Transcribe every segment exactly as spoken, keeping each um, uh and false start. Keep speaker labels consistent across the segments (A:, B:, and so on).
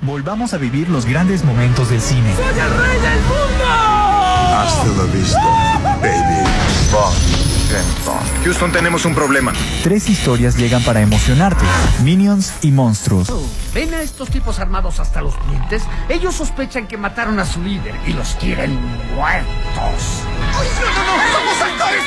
A: volvamos a vivir los grandes momentos del cine.
B: ¡Soy el rey del mundo!
C: Hasta la vista, baby.
D: Bond. Houston, tenemos un problema.
A: Tres historias llegan para emocionarte: Minions y Monstruos.
B: Oh, ¿ven a estos tipos armados hasta los dientes? Ellos sospechan que mataron a su líder y los quieren muertos.
D: ¡Ay, no, no, no! ¡Vamos a actores!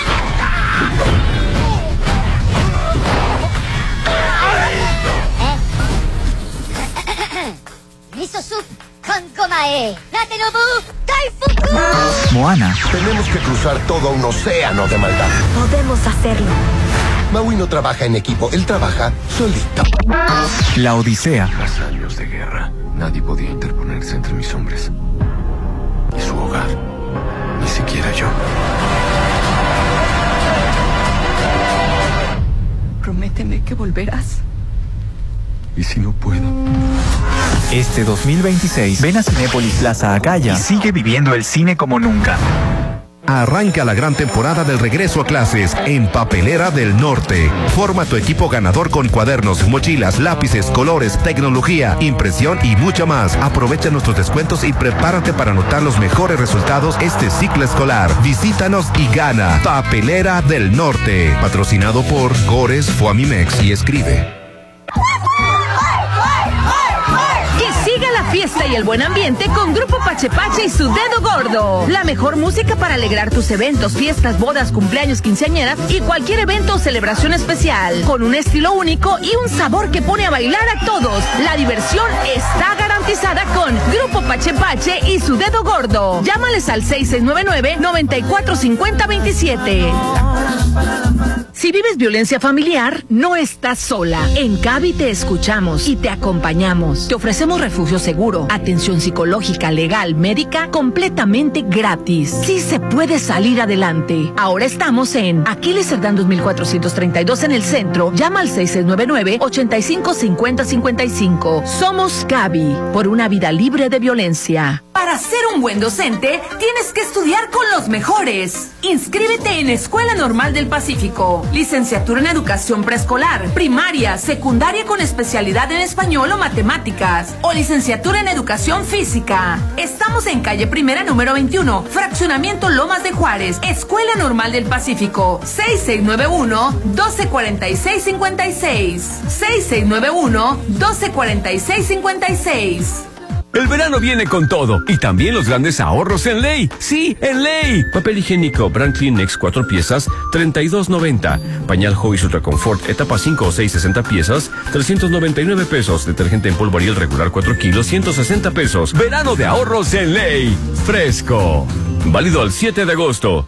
E: Miso soup con gomae. Natenobu Daifuku.
A: Moana.
C: Tenemos que cruzar todo un océano de maldad.
E: Podemos hacerlo.
C: Maui no trabaja en equipo, él trabaja solito.
A: La Odisea.
F: Tras años de guerra, nadie podía interponerse entre mis hombres y su hogar. Ni siquiera yo.
G: Prométeme que volverás.
F: ¿Y si no puedo?
A: Este dos mil veintiséis, ven a Cinépolis Plaza Acaya y sigue viviendo el cine como nunca.
H: Arranca la gran temporada del regreso a clases en Papelera del Norte. Forma tu equipo ganador con cuadernos, mochilas, lápices, colores, tecnología, impresión y mucho más. Aprovecha nuestros descuentos y prepárate para anotar los mejores resultados este ciclo escolar. Visítanos y gana. Papelera del Norte. Patrocinado por Gores, Foamimex y Escribe.
G: Siga la fiesta y el buen ambiente con Grupo Pache Pache y su Dedo Gordo. La mejor música para alegrar tus eventos, fiestas, bodas, cumpleaños, quinceañeras y cualquier evento o celebración especial. Con un estilo único y un sabor que pone a bailar a todos. La diversión está garantizada con Grupo Pache Pache y su Dedo Gordo. Llámales al seis seis nueve nueve, nueve cuatro cinco cero dos siete. Si vives violencia familiar, no estás sola. En Cavi te escuchamos y te acompañamos. Te ofrecemos refugio seguro, atención psicológica, legal, médica, completamente gratis. Sí se puede salir adelante. Ahora estamos en Aquiles Cerdán dos mil cuatrocientos treinta y dos en el centro. Llama al seis seis nueve nueve, ocho cinco cinco cero cinco cinco. Somos Cavi, por una vida libre de violencia. Para ser un buen docente, tienes que estudiar con los mejores. Inscríbete en Escuela Normal del Pacífico. Licenciatura en Educación Preescolar, Primaria, Secundaria con especialidad en Español o Matemáticas. O licenciatura en Educación Física. Estamos en calle Primera número veintiuno, Fraccionamiento Lomas de Juárez. Escuela Normal del Pacífico. seis seis nueve uno, uno dos cuatro seis cinco seis. seis seis nueve uno, uno dos cuatro seis cinco seis.
I: El verano viene con todo y también los grandes ahorros en Ley. Sí, en Ley. Papel higiénico Brand Kleenex cuatro piezas, treinta y dos noventa. Pañal Hobbies Ultra Confort etapa cinco o seis, sesenta piezas, trescientos noventa y nueve pesos. Detergente en polvo Ariel regular cuatro kilos, ciento sesenta pesos. Verano de ahorros en Ley. Fresco. Válido al siete de agosto.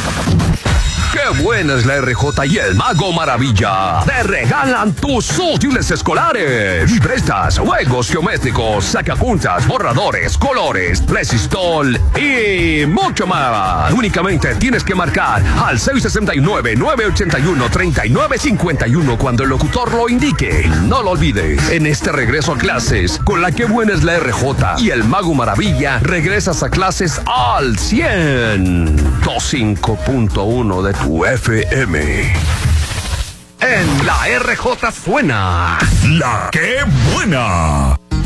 J: ¡Qué buena es la R J y el Mago Maravilla! ¡Te regalan tus útiles escolares! Libretas, juegos geométricos, sacapuntas, borradores, colores, Resistol y mucho más. Únicamente tienes que marcar al seis seis nueve, nueve ocho uno, tres nueve cinco uno cuando el locutor lo indique. No lo olvides, en este regreso a clases, con la que buena es la R J y el Mago Maravilla, regresas a clases al cien. veinticinco punto uno de tu F M. En la R J suena
K: La que buena.